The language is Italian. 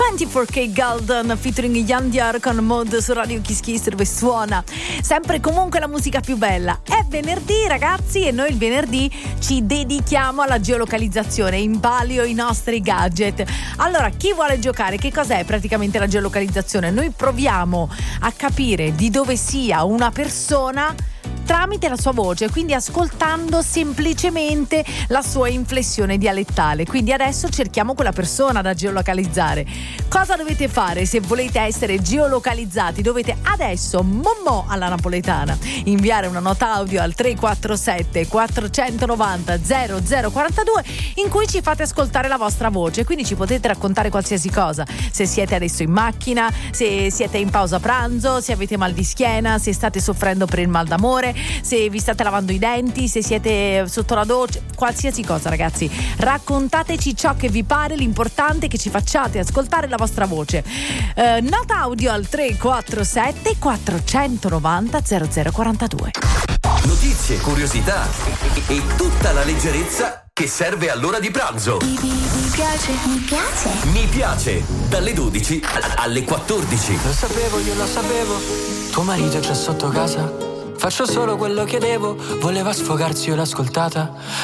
24K Golden featuring Ian Dior con Mod su Radio Kiss Kiss, dove suona sempre comunque la musica più bella. È venerdì, ragazzi, e noi il venerdì ci dedichiamo alla geolocalizzazione. In palio i nostri gadget. Allora, chi vuole giocare? Che cos'è praticamente la geolocalizzazione? Noi proviamo a capire di dove sia una persona tramite la sua voce, quindi ascoltando semplicemente la sua inflessione dialettale. Quindi adesso cerchiamo quella persona da geolocalizzare. Cosa dovete fare se volete essere geolocalizzati? Dovete adesso, mommo alla napoletana, inviare una nota audio al 347 490 0042 in cui ci fate ascoltare la vostra voce. Quindi ci potete raccontare qualsiasi cosa, se siete adesso in macchina, se siete in pausa pranzo, se avete mal di schiena, se state soffrendo per il mal d'amore, se vi state lavando i denti, se siete sotto la doccia, qualsiasi cosa, ragazzi. Raccontateci ciò che vi pare, l'importante è che ci facciate ascoltare la vostra voce. Nota audio al 347 490 0042. Notizie, curiosità e tutta la leggerezza che serve all'ora di pranzo. Mi piace. Mi piace, dalle 12 alle 14. Lo sapevo, io lo sapevo. Tuo marito c'è sotto casa. Faccio solo quello che devo. Voleva sfogarsi, io l'ho ascoltata.